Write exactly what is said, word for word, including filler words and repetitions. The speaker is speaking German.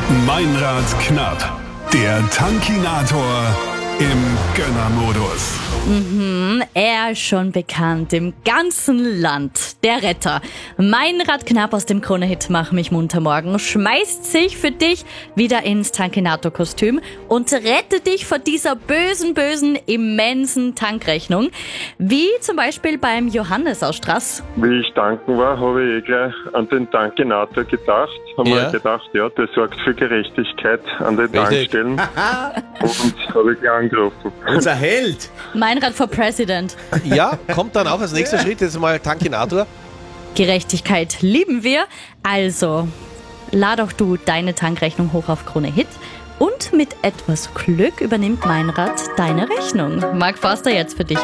Meinrad knapp, der Tankinator im Gönnermodus. Mhm, er ist schon bekannt im ganzen Land. Der Retter. Meinrad Knapp aus dem Krone-Hit Mach mich munter morgen schmeißt sich für dich wieder ins Tankinator-Kostüm und rettet dich vor dieser bösen, bösen, immensen Tankrechnung. Wie zum Beispiel beim Johannes aus Straß. Wie ich tanken war, habe ich eh gleich an den Tankinator gedacht. Haben Ja. wir gedacht, ja, der sorgt für Gerechtigkeit an den Richtig. Tankstellen. Und habe ich gleich angerufen. Unser Held. Meinrad for President. Ja, kommt dann auch als nächster Schritt jetzt mal Tankinator. Gerechtigkeit lieben wir. Also, lad auch du deine Tankrechnung hoch auf Krone Hit. Und mit etwas Glück übernimmt Meinrad deine Rechnung. Marc Forster jetzt für dich.